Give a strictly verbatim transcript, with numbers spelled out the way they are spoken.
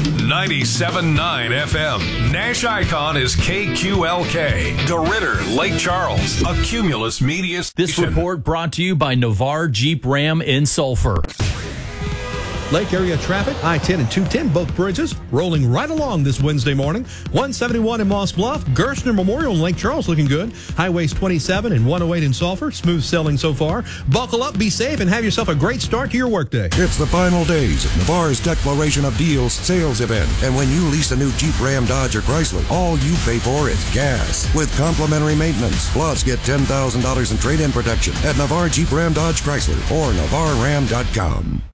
ninety-seven point nine F M. Nash Icon is K Q L K. DeRidder, Lake Charles, a Cumulus Media station. This report brought to you by Navarre Jeep Ram in Sulphur. Lake area traffic, I ten and two ten, both bridges, rolling right along this Wednesday morning. one seventy-one in Moss Bluff, Gerstner Memorial in Lake Charles looking good. Highways twenty-seven and one oh eight in Sulphur, smooth sailing so far. Buckle up, be safe, and have yourself a great start to your workday. It's the final days of Navarre's Declaration of Deals sales event. And when you lease a new Jeep, Ram, Dodge, or Chrysler, all you pay for is gas with complimentary maintenance. Plus, get ten thousand dollars in trade-in protection at Navarre Jeep, Ram, Dodge, Chrysler or Navarre Ram dot com.